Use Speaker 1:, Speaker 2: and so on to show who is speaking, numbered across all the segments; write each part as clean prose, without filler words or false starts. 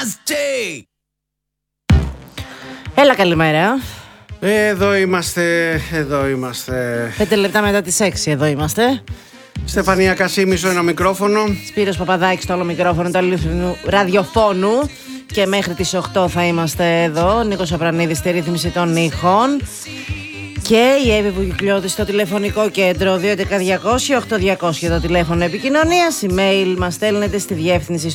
Speaker 1: Έλα, καλημέρα.
Speaker 2: Εδώ είμαστε.
Speaker 1: 5 λεπτά μετά τις 6 εδώ είμαστε.
Speaker 2: Στεφανία Κασίμη στο ένα μικρόφωνο.
Speaker 1: Σπύρος Παπαδάκης στο άλλο μικρόφωνο του αληθινού ραδιοφώνου. Και μέχρι τις 8 θα είμαστε εδώ. Νίκος Απρανίδης στη ρύθμιση των ήχων. Και η Εύη Βουγιουκλιώτη στο τηλεφωνικό κέντρο 211-200-8200 το τηλέφωνο επικοινωνίας. Email μας στέλνετε στη διεύθυνση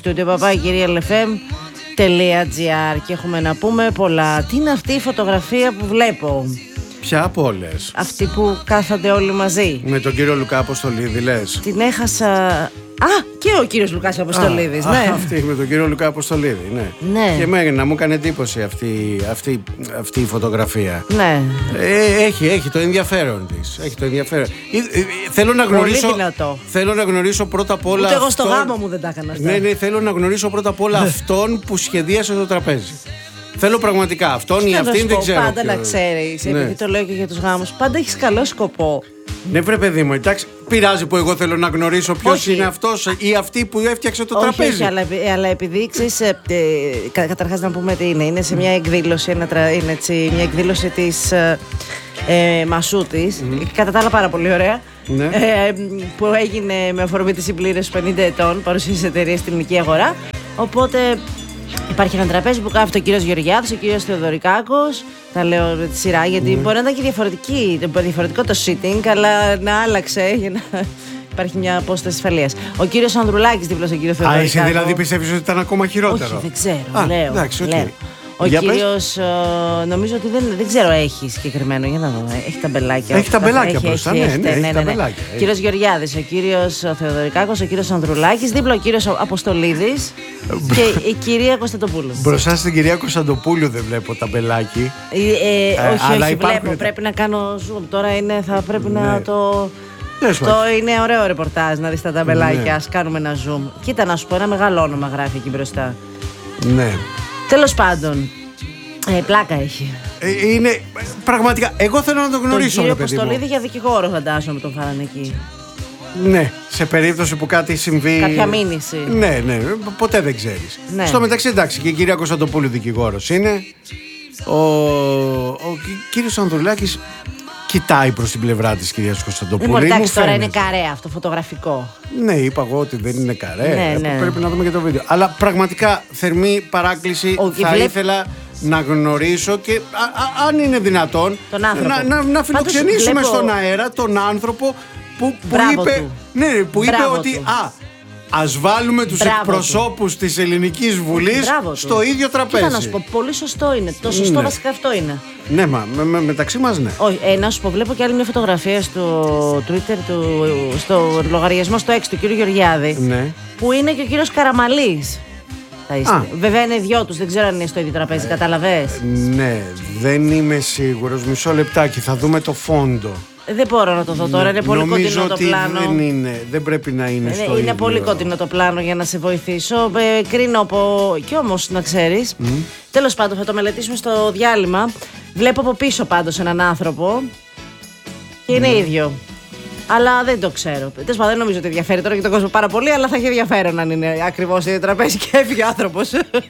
Speaker 1: studio@lfm.gr. Και έχουμε να πούμε πολλά. Τι είναι αυτή η φωτογραφία που βλέπω?
Speaker 2: Ποια από όλες?
Speaker 1: Αυτή που κάθονται όλοι μαζί.
Speaker 2: Με τον κύριο Λουκά Αποστολίδη λες?
Speaker 1: Την έχασα. Και ο κύριος Λουκάς Αποστολίδης, ναι.
Speaker 2: Αυτή με τον κύριο Λουκά Αποστολίδη, ναι.
Speaker 1: Ναι.
Speaker 2: Και εμένα μου έκανε εντύπωση αυτή η φωτογραφία.
Speaker 1: Ναι.
Speaker 2: Έχει το ενδιαφέρον της. Έχει το ενδιαφέρον. Θέλω να γνωρίσω.
Speaker 1: Πολύ δυνατό.
Speaker 2: Θέλω να γνωρίσω πρώτα απ' όλα.
Speaker 1: Ούτε εγώ στο γάμο μου δεν τα έκανα αυτά.
Speaker 2: Ναι, θέλω να γνωρίσω πρώτα απ' όλα αυτόν που σχεδίασε το τραπέζι. Θέλω πραγματικά αυτόν ή αυτήν, δεν ξέρω.
Speaker 1: Πάντα να ξέρεις, επειδή το λέω και για τους γάμους, πάντα έχεις καλό σκοπό.
Speaker 2: Ναι, βρε παιδί μου, εντάξει. Πειράζει που εγώ θέλω να γνωρίσω ποιος είναι αυτός ή αυτή που έφτιαξε το τραπέζι.
Speaker 1: Όχι, αλλά επειδή ξέρεις, καταρχάς να πούμε τι είναι. Είναι σε μια εκδήλωση, είναι έτσι, μια εκδήλωση της Μασούτης. Κατά τα άλλα πάρα πολύ ωραία.
Speaker 2: Ναι.
Speaker 1: Που έγινε με αφορμή τη συμπλήρωση 50 ετών παρουσίαση της εταιρείας στην ελληνική αγορά. Οπότε υπάρχει ένα τραπέζι που κάθεται ο κύριος Γεωργιάδης, ο κύριος Θεοδωρικάκος. Τα λέω με τη σειρά, γιατί μπορεί να ήταν και διαφορετικό το sitting, αλλά να άλλαξε για να υπάρχει μια απόσταση ασφαλείας. Ο κύριος Ανδρουλάκης δίπλα στον κύριο Θεοδωρικάκο.
Speaker 2: Εσύ δηλαδή πιστεύεις ότι ήταν ακόμα χειρότερο?
Speaker 1: Όχι, δεν ξέρω. Λέω.
Speaker 2: Εντάξει, okay.
Speaker 1: Λέω. Ο κύριος, νομίζω ότι δεν ξέρω, έχει συγκεκριμένο. Για να δω. Έχει ταμπελάκια.
Speaker 2: Έχει ταμπελάκια μπροστά. Ναι.
Speaker 1: Ο κύριος Γεωργιάδης, ο κύριος Θεοδωρικάκος, ο κύριος Ανδρουλάκης, δίπλα ο κύριος Αποστολίδης και η κυρία Κωνσταντοπούλου.
Speaker 2: Μπροστά στην κυρία Κωνσταντοπούλου δεν βλέπω ταμπελάκι.
Speaker 1: Όχι, βλέπω. Πρέπει να κάνω zoom. Τώρα θα πρέπει να το. Αυτό είναι ωραίο ρεπορτάζ, να δεις τα ταμπελάκια. Ας κάνουμε ένα zoom. Κοίτα, να σου πω, ένα μεγάλο όνομα γράφει εκεί μπροστά.
Speaker 2: Ναι.
Speaker 1: Τέλος πάντων, πλάκα έχει.
Speaker 2: Είναι πραγματικά. Εγώ θέλω να το γνωρίσω.
Speaker 1: Τον κύριο Αποστολίδη για δικηγόρο, φαντάζομαι, τον φάρανε εκεί.
Speaker 2: Ναι, σε περίπτωση που κάτι συμβεί.
Speaker 1: Κάποια μήνυση.
Speaker 2: Ναι, ποτέ δεν ξέρεις.
Speaker 1: Ναι.
Speaker 2: Στο μεταξύ, εντάξει, και η κυρία Κωνσταντοπούλου δικηγόρος είναι. Ο κύριος Ανδρουλάκης κοιτάει προς την πλευρά της κυρίας Κωνσταντοπούλου.
Speaker 1: Εντάξει, τώρα είναι καρέ αυτό, φωτογραφικό.
Speaker 2: Ναι, είπα εγώ ότι δεν είναι καρέ.
Speaker 1: Ναι.
Speaker 2: Πρέπει να δούμε και το βίντεο. Αλλά πραγματικά θερμή παράκληση. Ήθελα να γνωρίσω και αν είναι δυνατόν να φιλοξενήσουμε στον αέρα τον άνθρωπο που είπε ότι ας βάλουμε τους εκπροσώπους της Ελληνικής Βουλής στο ίδιο τραπέζι.
Speaker 1: Κοίτα να σου πω, πολύ σωστό είναι. Το σωστό βασικά αυτό είναι.
Speaker 2: Ναι, μεταξύ μας ναι.
Speaker 1: Όχι, να σου πω, βλέπω και άλλη μια φωτογραφία στο Twitter, στο λογαριασμό στο X του κύριου Γεωργιάδη,
Speaker 2: ναι.
Speaker 1: Που είναι και ο κύριος Καραμαλής. Βέβαια είναι δυο τους, δεν ξέρω αν είναι στο ίδιο τραπέζι, κατάλαβες?
Speaker 2: Ναι, δεν είμαι σίγουρος. Μισό λεπτάκι, θα δούμε το φόντο.
Speaker 1: Δεν μπορώ να το δω τώρα, είναι πολύ κοντινό το πλάνο.
Speaker 2: Δεν πρέπει να είναι στο ίδιο.
Speaker 1: Είναι πολύ κοντινό το πλάνο για να σε βοηθήσω. Κρίνω κι όμως να ξέρεις. Τέλος πάντων, θα το μελετήσουμε στο διάλειμμα. Βλέπω από πίσω πάντως έναν άνθρωπο και είναι ίδιο. Αλλά δεν το ξέρω. Τέλος πάντων, δεν νομίζω ότι ενδιαφέρει τώρα και τον κόσμο πάρα πολύ, αλλά θα έχει ενδιαφέρον αν είναι ακριβώς ίδιο τραπέζι και έφυγε ο άνθρωπος.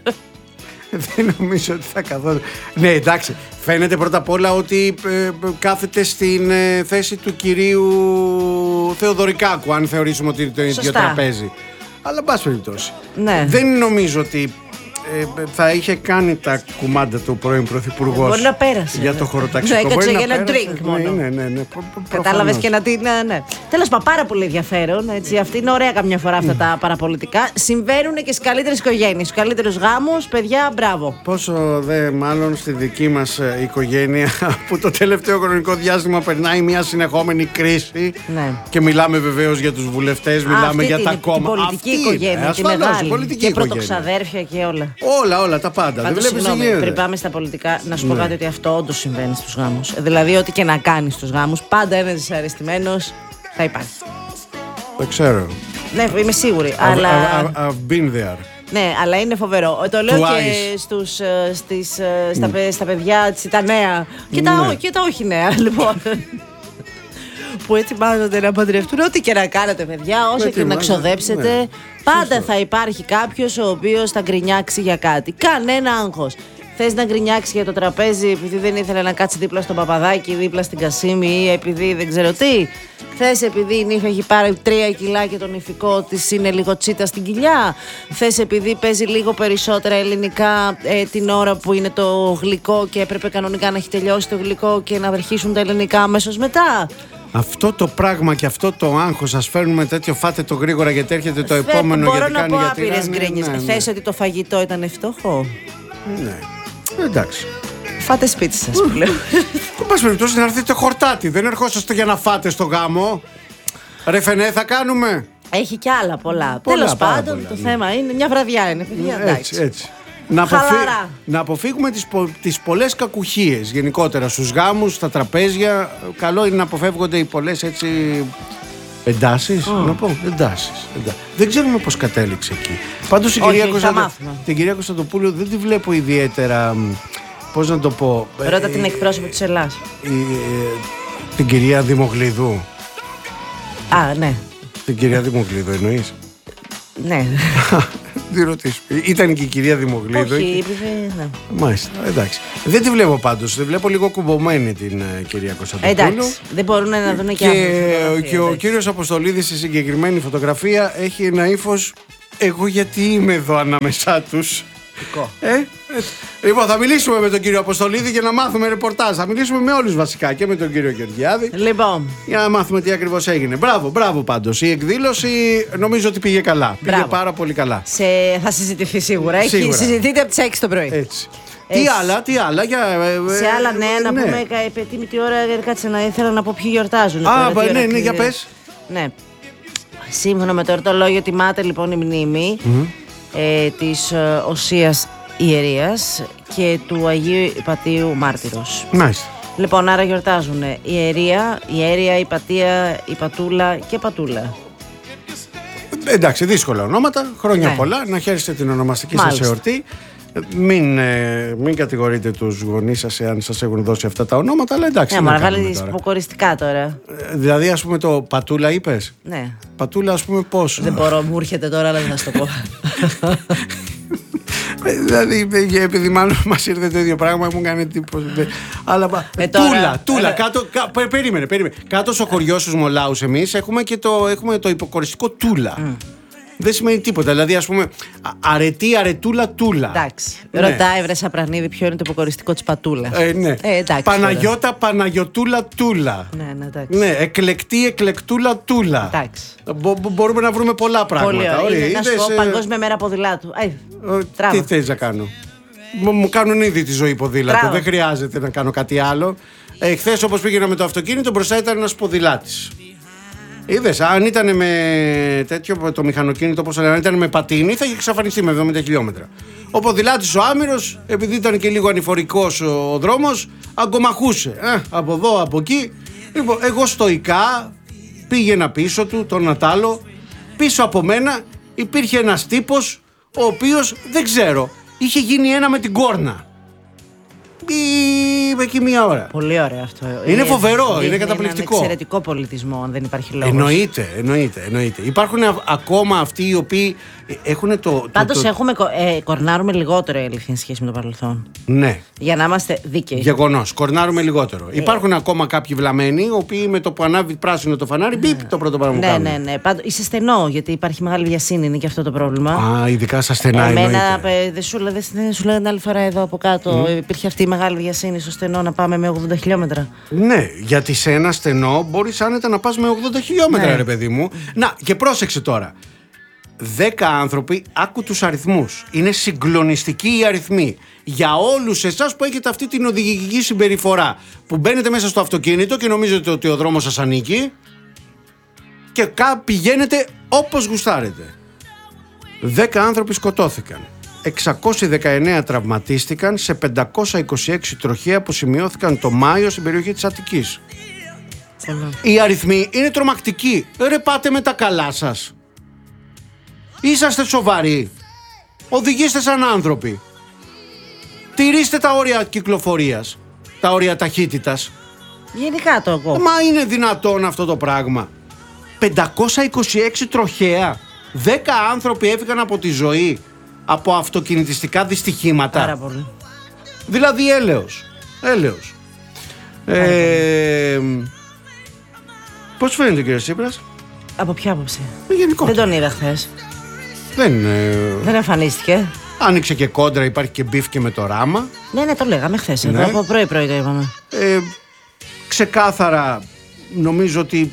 Speaker 2: Δεν νομίζω ότι θα καθόλου. Ναι, εντάξει. Φαίνεται πρώτα απ' όλα ότι κάθεται στην θέση του κυρίου Θεοδωρικάκου, αν θεωρήσουμε ότι είναι το ίδιο τραπέζι. Αλλά, εν πάση περιπτώσει.
Speaker 1: Ναι.
Speaker 2: Δεν νομίζω ότι θα είχε κάνει τα κουμάντα του πρώην Πρωθυπουργός.
Speaker 1: Μπορεί να πέρασε.
Speaker 2: Για το χωροταξικό.
Speaker 1: Έκατσε για ένα drink μόνο.
Speaker 2: Ναι.
Speaker 1: Κατάλαβες και ναι. Τέλος πάντων, πάρα πολύ ενδιαφέρον. Έτσι. Αυτή είναι ωραία καμιά φορά αυτά τα παραπολιτικά. Συμβαίνουν και στις καλύτερες οικογένειες, στους καλύτερους γάμους. Παιδιά, μπράβο.
Speaker 2: Πόσο δε μάλλον στη δική μας οικογένεια που το τελευταίο χρονικό διάστημα περνάει μια συνεχόμενη κρίση.
Speaker 1: Ναι.
Speaker 2: Και μιλάμε βεβαίως για τους βουλευτές, μιλάμε για τα κόμματα.
Speaker 1: Την πολιτική οικογένεια. Τη μεγάλη. Και πρωτοξαδέρφια και όλα.
Speaker 2: Όλα τα πάντα.
Speaker 1: Πάντως,
Speaker 2: δεν βλέπεις
Speaker 1: πριν πάμε στα πολιτικά, να σου πω κάτι, ότι αυτό όντως συμβαίνει στους γάμους. Δηλαδή, ό,τι και να κάνεις στους γάμους, πάντα ένας δυσαρεστημένος θα υπάρχει.
Speaker 2: Δεν ξέρω.
Speaker 1: Ναι, είμαι σίγουρη.
Speaker 2: I've been there.
Speaker 1: Ναι, αλλά είναι φοβερό. Το λέω και στα παιδιά, τα νέα. Και τα όχι νέα, λοιπόν. Που ετοιμάζονται να παντρευτούν. Ό,τι και να κάνετε, παιδιά, όσο και να ξοδέψετε, Πάντα θα υπάρχει κάποιος ο οποίος θα γκρινιάξει για κάτι. Κανένα άγχος. Θες να γκρινιάξει για το τραπέζι επειδή δεν ήθελε να κάτσει δίπλα στον Παπαδάκη, δίπλα στην Κασίμη ή επειδή δεν ξέρω τι. Θες επειδή η νύφη έχει πάρει 3 κιλά και το νηφικό της είναι λίγο τσίτα στην κοιλιά. Θες επειδή παίζει λίγο περισσότερα ελληνικά την ώρα που είναι το γλυκό και έπρεπε κανονικά να έχει τελειώσει το γλυκό και να αρχίσουν τα ελληνικά αμέσως μετά.
Speaker 2: Αυτό το πράγμα και αυτό το άγχος σας φέρνουμε τέτοιο, φάτε το γρήγορα γιατί έρχεται το επόμενο.
Speaker 1: Μπορώ να πω άπειρες γκρίνιες. Θες ότι το φαγητό ήταν φτωχό?
Speaker 2: Ναι. Εντάξει.
Speaker 1: Φάτε σπίτι σας που λέω.
Speaker 2: Εν πάση περιπτώσει να έρθετε χορτάτι. Δεν ερχόσαστε για να φάτε στο γάμο. Ρε Φενέ, θα κάνουμε.
Speaker 1: Έχει κι άλλα πολλά. Τέλος πάντων, το θέμα είναι μια βραδιά είναι, παιδιά.
Speaker 2: Έτσι. Να αποφύγουμε τις πολλές κακουχίες γενικότερα στους γάμους, στα τραπέζια. Καλό είναι να αποφεύγονται οι πολλές έτσι εντάσεις. Να πω εντάσεις. Δεν ξέρουμε πώς κατέληξε εκεί. Πάντως την κυρία Κωνσταντοπούλου δεν τη βλέπω ιδιαίτερα. Πώς να το πω.
Speaker 1: Ρώτα την εκπρόσωπο της Ελλάς.
Speaker 2: Την κυρία Δημογλίδου.
Speaker 1: Α, ναι.
Speaker 2: Την κυρία Δημογλίδου εννοείς?
Speaker 1: Ναι.
Speaker 2: Τι ρωτήσω. Ήταν και η κυρία Δημογλίδου.
Speaker 1: Όχι, ναι.
Speaker 2: Μάλιστα, εντάξει. Δεν τη βλέπω πάντως. Τη βλέπω λίγο κουμπωμένη την κυρία Κωνσταντοπούλου.
Speaker 1: Εντάξει. Δεν μπορούν να δουν και
Speaker 2: άλλοι. Και ο κύριος Αποστολίδης στη συγκεκριμένη φωτογραφία έχει ένα ύφος. Εγώ γιατί είμαι εδώ ανάμεσά τους. Λοιπόν, θα μιλήσουμε με τον κύριο Αποστολίδη για να μάθουμε ρεπορτάζ. Θα μιλήσουμε με όλους βασικά και με τον κύριο Γεωργιάδη.
Speaker 1: Λοιπόν.
Speaker 2: Για να μάθουμε τι ακριβώς έγινε. Μπράβο πάντως. Η εκδήλωση νομίζω ότι πήγε καλά. Πήγε πάρα πολύ καλά.
Speaker 1: Θα συζητηθεί σίγουρα. Συζητείται από τις 6 το πρωί.
Speaker 2: Έτσι. Τι άλλα για.
Speaker 1: Σε άλλα νέα να πούμε. Τι ώρα κάτσε να ήθελα να πω ποιοι γιορτάζουν.
Speaker 2: Ναι, για πες.
Speaker 1: Ναι. Σύμφωνα με το εορτολόγιο τιμάται λοιπόν η μνήμη της Οσίας Ιερίας και του Αγίου Υπατίου Μάρτυρος.
Speaker 2: Μάλιστα.
Speaker 1: Λοιπόν, άρα γιορτάζουν η Ιέρια, η Πατία, η Πατούλα και Πατούλα.
Speaker 2: Εντάξει, δύσκολα ονόματα. Χρόνια πολλά. Να χαίρεστε την ονομαστική σας εορτή. Μην κατηγορείτε τους γονείς σας εάν σας έχουν δώσει αυτά τα ονόματα, αλλά εντάξει.
Speaker 1: Ναι, μα βάλει υποκοριστικά τώρα.
Speaker 2: Δηλαδή, ας πούμε, το Πατούλα είπες.
Speaker 1: Ναι.
Speaker 2: Πατούλα, ας πούμε, πώς.
Speaker 1: Δεν μπορώ, μου έρχεται τώρα, αλλά δεν θα σου το πω.
Speaker 2: Δηλαδή, επειδή μάλλον μας ήρθε το ίδιο πράγμα, μου κάνει εντύπωση. Αλλά. Τούλα. Περίμενε. Κάτω στο χωριό στους Μολάους, εμείς έχουμε το υποκοριστικό Τούλα. Δεν σημαίνει τίποτα. Δηλαδή, ας πούμε, αρετούλα, τούλα.
Speaker 1: Εντάξει. Ρωτάει, βρε Σαπρανίδη, ποιο είναι το υποκοριστικό της Πατούλα.
Speaker 2: Ναι.
Speaker 1: Εντάξει,
Speaker 2: Παναγιώτα, Παναγιωτούλα, τούλα.
Speaker 1: Ναι, εντάξει.
Speaker 2: Ναι, εκλεκτούλα, τούλα.
Speaker 1: Εντάξει.
Speaker 2: Μπορούμε να βρούμε πολλά πράγματα.
Speaker 1: Πολύ ωραία. Να σου πω, Παγκόσμια Μέρα Ποδηλάτου.
Speaker 2: Τι θες να κάνω? Μου κάνουν ήδη τη ζωή ποδήλατο. Δεν χρειάζεται να κάνω κάτι άλλο. Χθες, όπως πήγαινα με το αυτοκίνητο, μπροστά ήταν ένας ποδηλάτης. Είδες, αν ήταν με τέτοιο το μηχανοκίνητο, όπως λένε, αν ήταν με πατίνι, θα είχε εξαφανιστεί με 70 χιλιόμετρα. Ο ποδηλάτης ο άμυρος, επειδή ήταν και λίγο ανηφορικός ο δρόμος, αγκομαχούσε. Από εδώ, από εκεί. Λοιπόν, εγώ στοικά πήγαινα πίσω του, τον Ατάλο. Πίσω από μένα υπήρχε ένας τύπος, ο οποίος, δεν ξέρω, είχε γίνει ένα με την κόρνα. Εκεί μία ώρα.
Speaker 1: Πολύ ωραίο αυτό.
Speaker 2: Είναι φοβερό, είναι καταπληκτικό.
Speaker 1: Είναι εξαιρετικό πολιτισμό, αν δεν υπάρχει λόγος.
Speaker 2: Εννοείται. Υπάρχουν ακόμα αυτοί οι οποίοι έχουν το.
Speaker 1: Πάντως κορνάρουμε λιγότερο, η αλήθεια, σχέση με το παρελθόν.
Speaker 2: Ναι.
Speaker 1: Για να είμαστε δίκαιοι.
Speaker 2: Γεγονός. Κορνάρουμε λιγότερο. Υπάρχουν ακόμα κάποιοι βλαμμένοι, οι οποίοι με το που ανάβει πράσινο το φανάρι, το πρώτο πράγμα που κάνουν.
Speaker 1: Ναι. Πάντως είσαι στενό, γιατί υπάρχει μεγάλη βιασύνη, είναι και αυτό το πρόβλημα.
Speaker 2: Ειδικά στα στενά.
Speaker 1: Εμένα δεν σου λέγανε άλλη φορά εδώ από κάτω. Υπήρχε αυτή η μεγάλη βιασύνη στο στενό να πάμε με 80 χιλιόμετρα. Ναι,
Speaker 2: γιατί σε ένα στενό μπορείς άνετα να πας με 80 χιλιόμετρα, ρε παιδί μου. Να, και πρόσεξε τώρα. 10 άνθρωποι, άκου τους αριθμούς. Είναι συγκλονιστικοί οι αριθμοί. Για όλους εσάς που έχετε αυτή την οδηγική συμπεριφορά, που μπαίνετε μέσα στο αυτοκίνητο και νομίζετε ότι ο δρόμος σας ανήκει και πηγαίνετε όπως γουστάρετε. 10 άνθρωποι σκοτώθηκαν. 619 τραυματίστηκαν σε 526 τροχαία που σημειώθηκαν το Μάιο στην περιοχή της Αττικής. Οι αριθμοί είναι τρομακτικοί. Ρε, πάτε με τα καλά σας. Είσαστε σοβαροί. Οδηγήστε σαν άνθρωποι. Τηρήστε τα όρια κυκλοφορίας, τα όρια ταχύτητας.
Speaker 1: Γενικά το εγώ.
Speaker 2: Μα είναι δυνατόν αυτό το πράγμα? 526 τροχαία. 10 άνθρωποι έφυγαν από τη ζωή από αυτοκινητιστικά δυστυχήματα.
Speaker 1: Πάρα πολύ.
Speaker 2: Δηλαδή έλεος. Πώς φαίνεται ο κύριος Τσίπρας?
Speaker 1: Από ποια άποψη?
Speaker 2: Γενικότερα.
Speaker 1: Δεν τον είδα χθες.
Speaker 2: Δεν
Speaker 1: εμφανίστηκε.
Speaker 2: Άνοιξε και κόντρα, υπάρχει και μπιφ και με το Ράμα.
Speaker 1: Ναι, το λέγαμε χθες.
Speaker 2: Ναι.
Speaker 1: Από πρωί το είπαμε.
Speaker 2: Ξεκάθαρα νομίζω ότι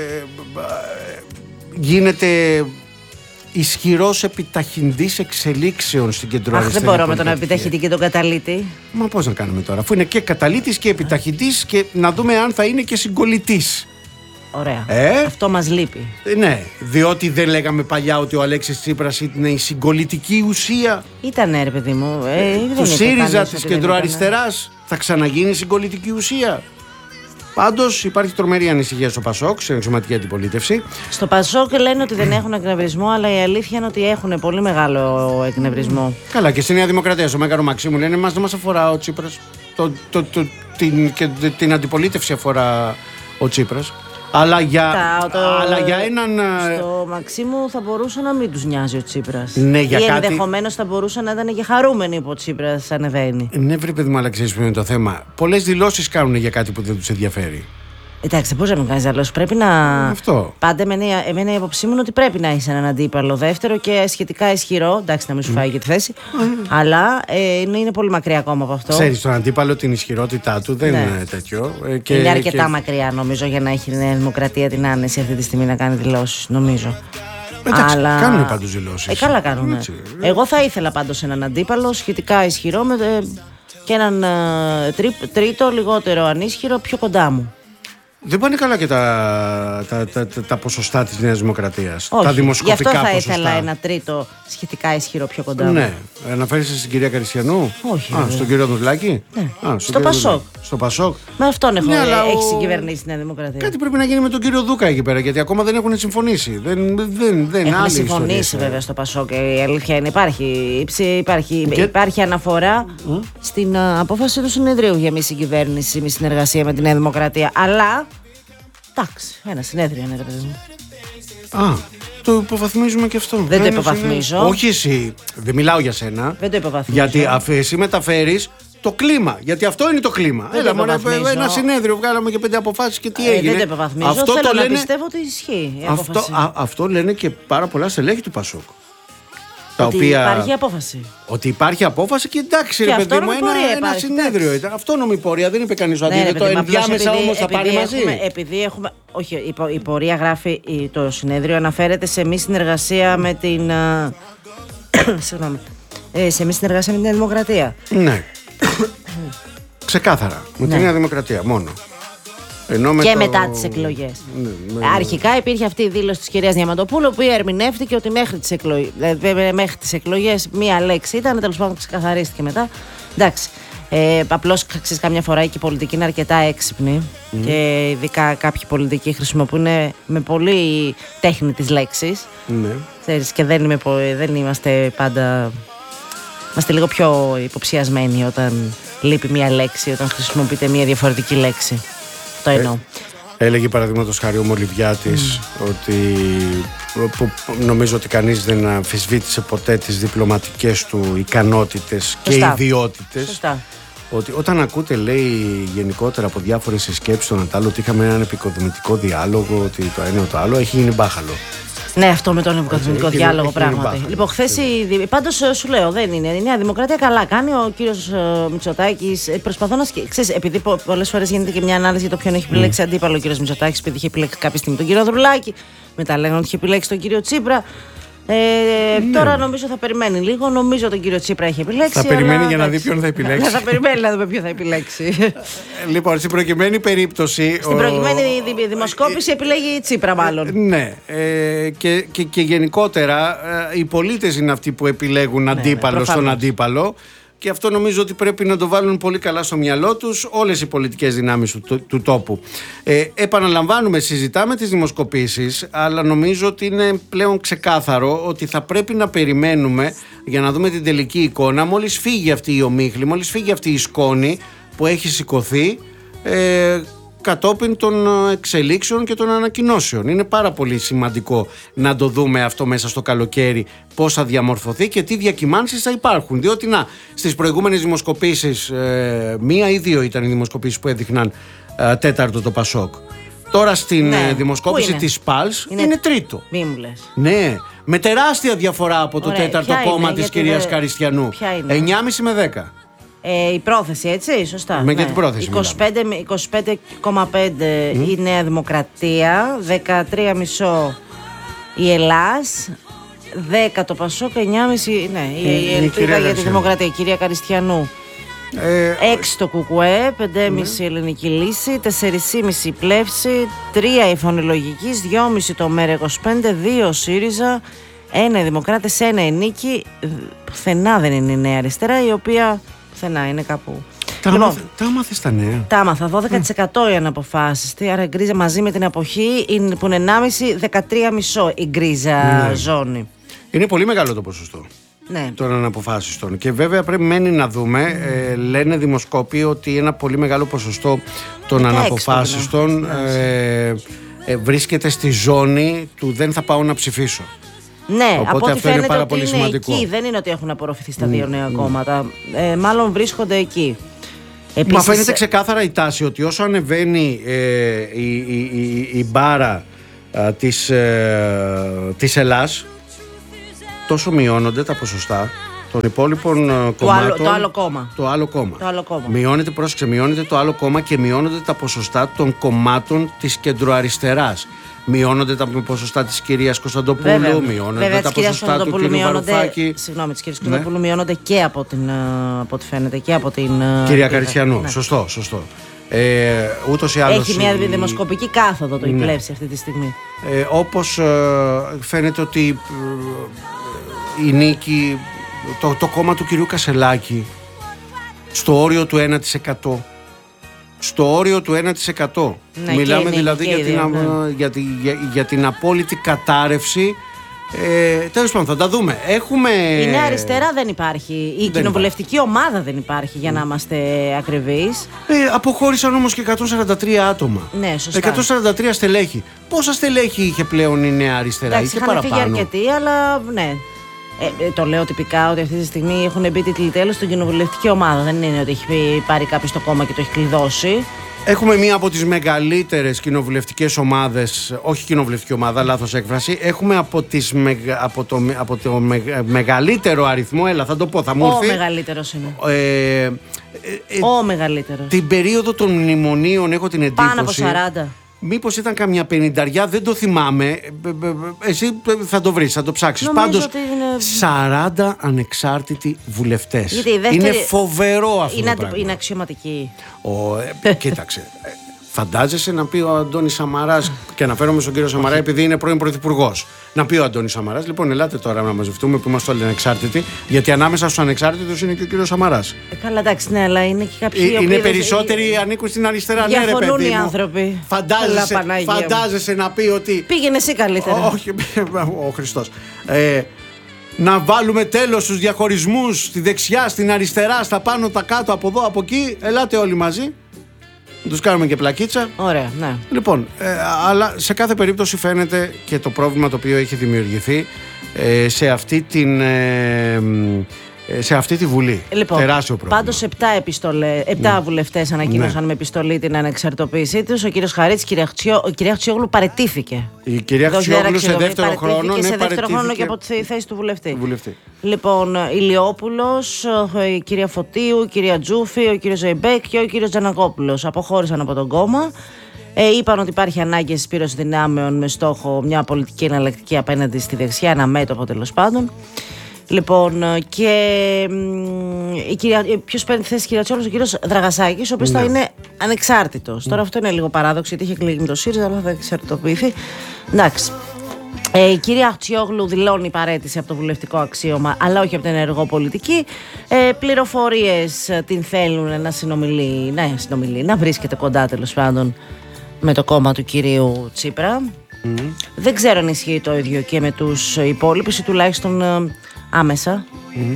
Speaker 2: γίνεται ισχυρός επιταχυντής εξελίξεων στην κεντροαριστερή.
Speaker 1: Δεν μπορώ με τον επιταχυντή και τον καταλήτη.
Speaker 2: Μα πώς να κάνουμε τώρα, αφού είναι και καταλήτης και επιταχυντής, και να δούμε αν θα είναι και συγκολητής.
Speaker 1: Ωραία. Αυτό μας λείπει.
Speaker 2: Ναι, διότι δεν λέγαμε παλιά ότι ο Αλέξης Τσίπρας ήταν η συγκολητική ουσία.
Speaker 1: Ήτανε, ρε παιδί μου.
Speaker 2: Του ΣΥΡΙΖΑ, της κεντροαριστεράς. Θα ξαναγίνει συγκολητική ουσία. Πάντως υπάρχει τρομερή ανησυχία στο ΠΑΣΟΚ, σε εξωματική αντιπολίτευση.
Speaker 1: Στο ΠΑΣΟΚ λένε ότι δεν έχουν εκνευρισμό, αλλά η αλήθεια είναι ότι έχουν πολύ μεγάλο εκνευρισμό.
Speaker 2: Καλά, και στη Νέα Δημοκρατία, στο Μέγαρο Μαξίμου, λένε δεν μας αφορά ο Τσίπρας. Την αντιπολίτευση αφορά ο Τσίπρας. Αλλά για έναν.
Speaker 1: Στο Μαξίμου θα μπορούσε να μην τους νοιάζει ο Τσίπρας.
Speaker 2: Ναι, για
Speaker 1: ή
Speaker 2: κάτι...
Speaker 1: ενδεχομένως θα μπορούσε να ήταν και χαρούμενοι που ο Τσίπρας ανεβαίνει. Ναι,
Speaker 2: βρε παιδί μου, αλλά ξέρεις ποιο είναι το θέμα. Πολλές δηλώσεις κάνουν για κάτι που δεν τους ενδιαφέρει.
Speaker 1: Εντάξει, πώς να μην κάνεις δηλώσεις. Πρέπει να.
Speaker 2: Αυτό.
Speaker 1: Πάντα εμένα η άποψή μου είναι ότι πρέπει να είσαι έναν αντίπαλο δεύτερο και σχετικά ισχυρό. Εντάξει, να μην σου φάει και τη θέση. Αλλά είναι πολύ μακριά ακόμα από αυτό.
Speaker 2: Ξέρεις, τον αντίπαλο την ισχυρότητά του δεν είναι τέτοιο.
Speaker 1: Είναι αρκετά μακριά, νομίζω, για να έχει η Νέα Δημοκρατία την άνεση αυτή τη στιγμή να κάνει δηλώσεις, νομίζω.
Speaker 2: Εντάξει, κάνουν πάντως δηλώσεις.
Speaker 1: Καλά κάνουν. Εγώ θα ήθελα πάντως έναν αντίπαλο σχετικά ισχυρό και έναν τρίτο λιγότερο ανίσχυρο πιο κοντά μου.
Speaker 2: Δεν πάνε καλά και τα ποσοστά της Νέας Δημοκρατίας.
Speaker 1: Όχι,
Speaker 2: τα δημοσκοπικά
Speaker 1: γι' αυτό θα
Speaker 2: ποσοστά.
Speaker 1: ήθελα ένα τρίτο σχετικά ισχυρό πιο κοντά μου.
Speaker 2: Ναι. Αναφέρεσαι στην κυρία Καριστιανού?
Speaker 1: Όχι.
Speaker 2: Στον κύριο Ανδρουλάκη?
Speaker 1: Ναι. Στο ΠΑΣΟΚ.
Speaker 2: Στο ΠΑΣΟΚ.
Speaker 1: Με αυτόν έχει συγκυβερνήσει η Νέα Δημοκρατία.
Speaker 2: Κάτι πρέπει να γίνει με τον κύριο Δούκα εκεί πέρα, γιατί ακόμα δεν έχουν συμφωνήσει.
Speaker 1: Έχουν συμφωνήσει βέβαια στο ΠΑΣΟΚ. Η αλήθεια είναι υπάρχει αναφορά στην απόφαση του συνεδρίου για μη συγκυβέρνηση, μη συνεργασία με τη Νέα Δημοκρατία. Αλλά. Εντάξει, ένα συνέδριο είναι, ρε παιδί μου.
Speaker 2: Το υποβαθμίζουμε και αυτό.
Speaker 1: Δεν το υποβαθμίζω.
Speaker 2: Όχι εσύ. Δεν μιλάω για σένα.
Speaker 1: Δεν το υποβαθμίζω.
Speaker 2: Γιατί εσύ μεταφέρεις το κλίμα. Γιατί αυτό είναι το κλίμα. Έλα, ένα συνέδριο, βγάλαμε και 5 αποφάσεις και τι έγινε.
Speaker 1: Δεν το υποβαθμίζω. Αυτό θέλω να πιστεύω ότι ισχύει η απόφαση.
Speaker 2: Αυτό λένε και πάρα πολλά στελέχη του ΠΑΣΟΚ.
Speaker 1: Υπάρχει απόφαση.
Speaker 2: Ότι υπάρχει απόφαση και εντάξει, ρε παιδί μου, ένα συνέδριο ήταν. Αυτόνομη πορεία, δεν είπε κανείς ότι αντίθετο. Ενδιάμεσα όμως θα πάνε μαζί.
Speaker 1: Επειδή έχουμε. Όχι, η πορεία γράφει. Το συνέδριο αναφέρεται σε μη συνεργασία με την. Συγγνώμη. Σε μη συνεργασία με την Νέα Δημοκρατία.
Speaker 2: Ναι. Ξεκάθαρα. Με την Νέα Δημοκρατία μόνο.
Speaker 1: Και μετά τις εκλογές. Αρχικά υπήρχε αυτή η δήλωση της κυρίας Διαμαντοπούλου που ερμηνεύτηκε ότι μέχρι τις εκλογές μία λέξη ήταν, τέλος πάντων ξεκαθαρίστηκε μετά. Εντάξει. Απλώς ξέρεις, κάμια φορά και η πολιτική είναι αρκετά έξυπνη και ειδικά κάποιοι πολιτικοί χρησιμοποιούν με πολύ τέχνη τις λέξεις. Ξέρεις, και δεν είμαστε πάντα. Είμαστε λίγο πιο υποψιασμένοι όταν λείπει μία λέξη, όταν χρησιμοποιείται μία διαφορετική λέξη. Το εννοώ.
Speaker 2: Έλεγε παραδείγματος χάρη ο Μολυβιάτης ότι νομίζω ότι κανείς δεν αμφισβήτησε ποτέ τις διπλωματικές του ικανότητες και ιδιότητες.
Speaker 1: Σωστά.
Speaker 2: Ότι όταν ακούτε, λέει, γενικότερα από διάφορες συσκέψεις στον Ατάλο ότι είχαμε έναν επικοδομητικό διάλογο, ότι το ένα το άλλο, έχει γίνει μπάχαλο.
Speaker 1: Ναι, αυτό με τον επικοδομητικό διάλογο πράγματι. Λοιπόν, χθες πάντως σου λέω, δεν είναι. Η Νέα Δημοκρατία καλά κάνει. Ο κύριος Μητσοτάκης προσπαθώ να σκεφτεί. Επειδή πολλές φορές γίνεται και μια ανάλυση για το ποιον έχει επιλέξει αντίπαλο ο κύριος Μητσοτάκης, επειδή είχε επιλέξει κάποια στιγμή τον κύριο Ανδρουλάκη, μετά λέγανε ότι είχε επιλέξει τον κύριο Τσίπρα. Τώρα νομίζω θα περιμένει λίγο. Νομίζω τον κύριο Τσίπρα έχει επιλέξει.
Speaker 2: Θα περιμένει για να δει ποιον θα επιλέξει.
Speaker 1: Θα περιμένει να δούμε ποιον θα επιλέξει.
Speaker 2: Λοιπόν, στην προκειμένη περίπτωση.
Speaker 1: Στην προκειμένη δημοσκόπηση επιλέγει Τσίπρα, μάλλον.
Speaker 2: Ναι. Και γενικότερα οι πολίτες είναι αυτοί που επιλέγουν αντίπαλο στον αντίπαλο. Και αυτό νομίζω ότι πρέπει να το βάλουν πολύ καλά στο μυαλό τους όλες οι πολιτικές δυνάμεις του τόπου. Επαναλαμβάνουμε, συζητάμε τις δημοσκοπήσεις, αλλά νομίζω ότι είναι πλέον ξεκάθαρο ότι θα πρέπει να περιμένουμε για να δούμε την τελική εικόνα. Μόλις φύγει αυτή η ομίχλη, μόλις φύγει αυτή η σκόνη που έχει σηκωθεί, κατόπιν των εξελίξεων και των ανακοινώσεων. Είναι πάρα πολύ σημαντικό να το δούμε αυτό μέσα στο καλοκαίρι, πώς θα διαμορφωθεί και τι διακυμάνσεις θα υπάρχουν. Διότι στις προηγούμενες δημοσκοπήσεις, 1 ή 2 ήταν οι δημοσκοπήσεις που έδειχναν τέταρτο το Πασόκ. Τώρα στην δημοσκόπηση της ΠΑΛΣ είναι τρίτο.
Speaker 1: Μη μου λες.
Speaker 2: Ναι, με τεράστια διαφορά από το τέταρτο κόμμα της κυρίας Καριστιανού. 9,5 με 10.
Speaker 1: Η πρόθεση, έτσι, σωστά.
Speaker 2: Με την πρόθεση
Speaker 1: 25,5 η Νέα Δημοκρατία, 13,5 η Ελλάς, 10 το Πασόκ, 9,5 η Ελπίδα για τη Δημοκρατία, η κυρία Καριστιανού. 6 το Κουκουέ, 5,5 η Ελληνική Λύση, 4,5 η Πλεύση, 3 η Φωνολογικής, 2,5 το ΜΕΡΑ25, 2 ο ΣΥΡΙΖΑ, 1 οι Δημοκράτες, 1 η Νίκη. Πουθενά δεν είναι η Νέα Αριστερά, η οποία πουθενά είναι κάπου.
Speaker 2: Τα άμαθες τα νέα.
Speaker 1: Τα άμαθα, 12% οι αναποφάσεις. Άρα γκρίζα μαζί με την αποχή που είναι 1,5, 13,5 η γκρίζα ζώνη.
Speaker 2: Είναι πολύ μεγάλο το ποσοστό.
Speaker 1: Ναι.
Speaker 2: Των αναποφάσιστων. Και βέβαια πρέπει να δούμε, λένε δημοσκόποι ότι ένα πολύ μεγάλο ποσοστό των αναποφάσιστων βρίσκεται στη ζώνη του δεν θα πάω να ψηφίσω.
Speaker 1: Ναι,
Speaker 2: οπότε
Speaker 1: από ό,τι
Speaker 2: αυτό
Speaker 1: φαίνεται
Speaker 2: είναι πάρα
Speaker 1: ότι
Speaker 2: πολύ
Speaker 1: είναι
Speaker 2: σημαντικό.
Speaker 1: εκεί. Δεν είναι ότι έχουν απορροφηθεί στα δύο νέα κόμματα. Μάλλον βρίσκονται εκεί. Επίσης,
Speaker 2: μα φαίνεται ξεκάθαρα η τάση ότι όσο ανεβαίνει η μπάρα της Ελλάς, τόσο μειώνονται τα ποσοστά των υπόλοιπων κομμάτων. Το άλλο κόμμα. Μειώνεται, πρόσεξε, μειώνεται το άλλο κόμμα και μειώνονται τα ποσοστά των κομμάτων της κεντροαριστεράς. Μειώνονται τα ποσοστά της κυρίας Κωνσταντοπούλου, μειώνονται τα ποσοστά του κ. Βαρουφάκη.
Speaker 1: Συγγνώμη, της κυρίας Κωνσταντοπούλου μειώνονται και από ό,τι φαίνεται και από την
Speaker 2: κυρία Καριστιανού. Ναι. Σωστό. Ούτως ή άλλως
Speaker 1: έχει μια δημοσκοπική κάθοδο το Πλεύση αυτή τη στιγμή.
Speaker 2: Όπως φαίνεται ότι η Νίκη, το κόμμα του κυρίου Κασελάκη, στο όριο του 1%. Στο όριο του 1%. Ναι, μιλάμε δηλαδή για την απόλυτη κατάρρευση. Τέλος πάντων, θα τα δούμε.
Speaker 1: Η Νέα Αριστερά δεν υπάρχει. Η κοινοβουλευτική ομάδα δεν υπάρχει, για να είμαστε ακριβείς.
Speaker 2: Αποχώρησαν όμως και 143 άτομα.
Speaker 1: Ναι, σωστά.
Speaker 2: 143 στελέχη. Πόσα στελέχη είχε πλέον η Νέα Αριστερά?
Speaker 1: Εντάξει, είχαν φύγει αρκετοί, αλλά ναι. Το λέω τυπικά ότι αυτή τη στιγμή έχουν μπει τίτλοι στην κοινοβουλευτική ομάδα. Δεν είναι ότι έχει πάρει κάποιο το κόμμα και το έχει κλειδώσει.
Speaker 2: Έχουμε μία από τις μεγαλύτερες κοινοβουλευτικές ομάδες, όχι κοινοβουλευτική ομάδα, λάθος έκφραση. Έχουμε από το μεγαλύτερο αριθμό, θα το πω, θα μου έρθει.
Speaker 1: Ο μεγαλύτερος είναι. Ο μεγαλύτερος.
Speaker 2: Την περίοδο των μνημονίων έχω την εντύπωση.
Speaker 1: Πάνω από 40.
Speaker 2: Μήπως ήταν καμιά 50, δεν το θυμάμαι. Εσύ θα το βρεις, θα το ψάξεις. Πάντως, είναι... 40 ανεξάρτητοι βουλευτές. Είναι φοβερό αυτό το πράγμα.
Speaker 1: Είναι αξιωματική.
Speaker 2: Κοίταξε. Φαντάζεσαι να πει ο Αντώνης Σαμαράς, και αναφέρομαι στον κύριο Σαμαρά επειδή είναι πρώην πρωθυπουργός, να πει ο Αντώνης Σαμαράς, λοιπόν, ελάτε τώρα να μαζευτούμε που είμαστε όλοι ανεξάρτητοι, γιατί ανάμεσα στους ανεξάρτητους είναι και ο κύριος Σαμαράς.
Speaker 1: Καλά, εντάξει, ναι, αλλά είναι και κάποιοι.
Speaker 2: Είναι περισσότεροι ανήκουν στην αριστερά, ναι, ρε παιδί.
Speaker 1: Οι άνθρωποι.
Speaker 2: Φαντάζεσαι να πει ότι.
Speaker 1: Πήγαινε εσύ καλύτερα.
Speaker 2: Όχι, ο Χριστός. Να βάλουμε τέλος στους διαχωρισμούς, στη δεξιά, στην αριστερά, στα πάνω, τα κάτω, από εδώ, από εκεί. Ελάτε όλοι μαζί. Τους κάνουμε και πλακίτσα.
Speaker 1: Ωραία, ναι.
Speaker 2: Λοιπόν, αλλά σε κάθε περίπτωση φαίνεται και το πρόβλημα το οποίο έχει δημιουργηθεί σε αυτή τη Βουλή.
Speaker 1: Λοιπόν,
Speaker 2: τεράστιο πρόβλημα.
Speaker 1: Πάντως 7 βουλευτές ανακοίνωσαν με επιστολή την ανεξαρτοποίησή τους. Ο κύριος Χαρίτης, η κυρία Χτσιόγλου παραιτήθηκε.
Speaker 2: Η κυρία Χτσιόγλου σε δεύτερο χρόνο.
Speaker 1: Και σε δεύτερο χρόνο και από τη θέση του βουλευτή. Λοιπόν, Ηλιόπουλος, η κυρία Φωτίου, η κυρία Τζούφη, ο κύριος Ζεϊμπέκ και ο κύριος Τζανακόπουλος αποχώρησαν από τον κόμμα. Είπαν ότι υπάρχει ανάγκη συσπήρωση δυνάμεων με στόχο μια πολιτική εναλλακτική απέναντι στη δεξιά, ένα μέτωπο τέλος πάντων. Λοιπόν, και ποιος παίρνει τη θέση της κυρία Τσιόγλου? Ο κύριος Δραγασάκης, ο οποίος θα είναι ανεξάρτητος. Τώρα αυτό είναι λίγο παράδοξο, γιατί είχε εκλεγεί με το ΣΥΡΙΖΑ, αλλά θα εξαρτητοποιηθεί. Εντάξει. Η κυρία Τσιόγλου δηλώνει παραίτηση από το βουλευτικό αξίωμα, αλλά όχι από την ενεργό πολιτική. Πληροφορίες την θέλουν να συνομιλεί, να βρίσκεται κοντά τέλος πάντων με το κόμμα του κυρίου Τσίπρα. Δεν ξέρω αν ισχύει το ίδιο και με τους υπόλοιπους ή τουλάχιστον άμεσα.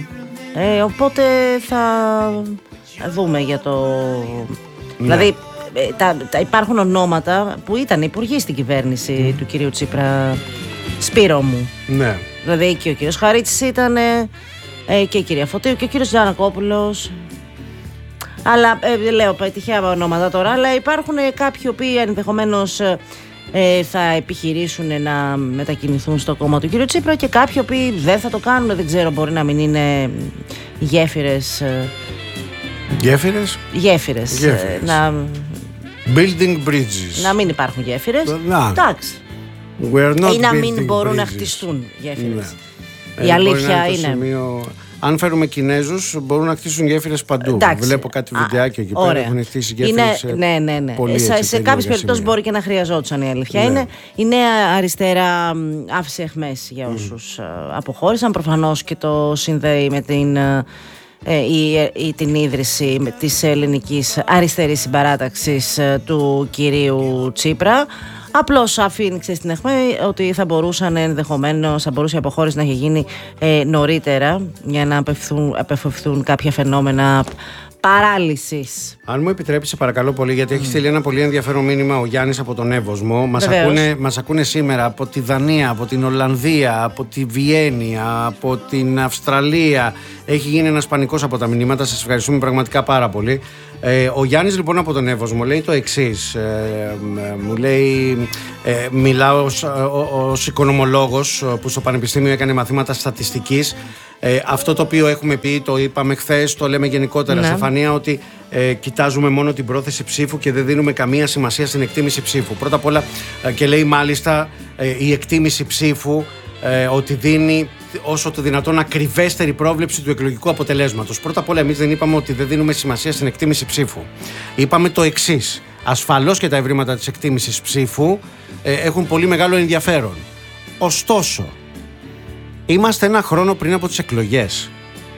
Speaker 1: Οπότε θα δούμε για το... Δηλαδή υπάρχουν ονόματα που ήταν υπουργοί στην κυβέρνηση του κυρίου Τσίπρα. Σπύρο μου.
Speaker 2: Ναι.
Speaker 1: Δηλαδή και ο κύριος Χαρίτσης ήταν, και η κυρία Φωτίου και ο κύριος Γιαννακόπουλος. Αλλά λέω τυχαία ονόματα τώρα, αλλά υπάρχουν κάποιοι οποίοι ενδεχομένως θα επιχειρήσουν να μετακινηθούν στο κόμμα του κύριου Τσίπρα και κάποιοι οποίοι δεν θα το κάνουν, δεν ξέρω, μπορεί να μην είναι γέφυρες. Γέφυρες.
Speaker 2: Building bridges.
Speaker 1: Να μην υπάρχουν γέφυρες. Εντάξει. Ή να μην μπορούν να χτιστούν γέφυρες. Η αλήθεια είναι.
Speaker 2: Αν φέρουμε Κινέζους, μπορούν να χτίσουν γέφυρες παντού. Εντάξει. Βλέπω κάτι βιντεάκια εκεί πέρα. Έχουν χτίσει γέφυρες.
Speaker 1: Ναι. Σε κάποιες περιπτώσεις μπορεί και να χρειαζόντουσαν, η αλήθεια είναι. Η Νέα Αριστερά άφησε εχμές για όσους αποχώρησαν. Προφανώς και το συνδέει με την ίδρυση της ελληνικής αριστερής συμπαράταξης του κυρίου Τσίπρα. Απλώς αφήνει στην αιχμή ότι θα μπορούσαν ενδεχομένως, θα μπορούσε η αποχώρηση να έχει γίνει νωρίτερα για να απεφευθούν κάποια φαινόμενα παράλυσης.
Speaker 2: Αν μου επιτρέπεις, σε παρακαλώ πολύ, γιατί έχει στείλει ένα πολύ ενδιαφέρον μήνυμα ο Γιάννης από τον Εύωσμο. Μας ακούνε σήμερα από τη Δανία, από την Ολλανδία, από τη Βιέννη, από την Αυστραλία. Έχει γίνει ένας πανικός από τα μηνύματα. Σας ευχαριστούμε πραγματικά πάρα πολύ. Ο Γιάννης λοιπόν από τον Εύωσμο λέει το εξής. Μου λέει, μιλάω ως οικονομολόγος που στο Πανεπιστήμιο έκανε μαθήματα στατιστικής. Αυτό το οποίο έχουμε πει, το είπαμε χθες, το λέμε γενικότερα, Στεφανία, ότι κοιτάζουμε μόνο την πρόθεση ψήφου και δεν δίνουμε καμία σημασία στην εκτίμηση ψήφου. Πρώτα απ' όλα, και λέει μάλιστα η εκτίμηση ψήφου ότι δίνει όσο το δυνατόν ακριβέστερη πρόβλεψη του εκλογικού αποτελέσματος. Πρώτα απ' όλα, εμείς δεν είπαμε ότι δεν δίνουμε σημασία στην εκτίμηση ψήφου. Είπαμε το εξής. Ασφαλώς και τα ευρήματα της εκτίμησης ψήφου έχουν πολύ μεγάλο ενδιαφέρον. Ωστόσο, είμαστε ένα χρόνο πριν από τις εκλογές.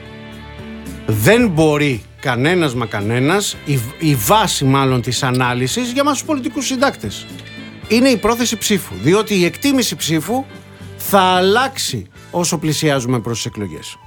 Speaker 2: Δεν μπορεί κανένας μα κανένας, η βάση μάλλον της ανάλυσης για μας τους πολιτικούς συντάκτες είναι η πρόθεση ψήφου. Διότι η εκτίμηση ψήφου θα αλλάξει όσο πλησιάζουμε προς τις εκλογές.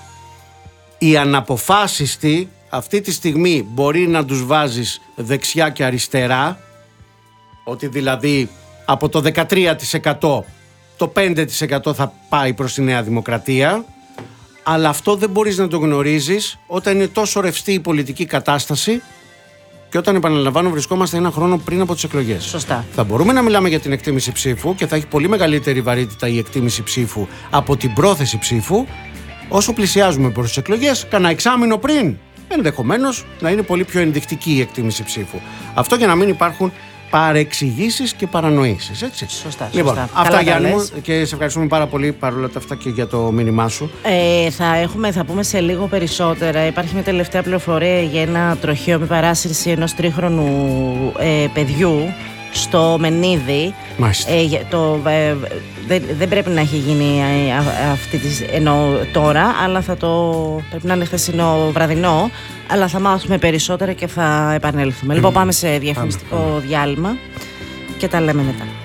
Speaker 2: Οι αναποφάσιστοι αυτή τη στιγμή μπορεί να τους βάζεις δεξιά και αριστερά, ότι δηλαδή από το 13% το 5% θα πάει προς τη Νέα Δημοκρατία, αλλά αυτό δεν μπορείς να το γνωρίζεις όταν είναι τόσο ρευστή η πολιτική κατάσταση και όταν, επαναλαμβάνω, βρισκόμαστε ένα χρόνο πριν από τις εκλογές.
Speaker 1: Σωστά.
Speaker 2: Θα μπορούμε να μιλάμε για την εκτίμηση ψήφου και θα έχει πολύ μεγαλύτερη βαρύτητα η εκτίμηση ψήφου από την πρόθεση ψήφου όσο πλησιάζουμε προς τις εκλογές. Κανένα εξάμηνο πριν, ενδεχομένως να είναι πολύ πιο ενδεικτική η εκτίμηση ψήφου. Αυτό για να μην υπάρχουν παρεξηγήσεις και παρανοήσεις, έτσι.
Speaker 1: Σωστά.
Speaker 2: Λοιπόν, αυτά, Γιάννη μου, και σε ευχαριστούμε πάρα πολύ παρόλα τα αυτά και για το μήνυμά σου.
Speaker 1: Θα πούμε σε λίγο περισσότερα. Υπάρχει μια τελευταία πληροφορία για ένα τροχαίο με παράσυρση ενός 3χρονου παιδιού στο Μενίδη. Δεν πρέπει να έχει γίνει τώρα, αλλά πρέπει να είναι χθεσινό βραδινό, αλλά θα μάθουμε περισσότερα και θα επανέλθουμε. Λοιπόν, πάμε σε διαφημιστικό διάλειμμα και τα λέμε μετά.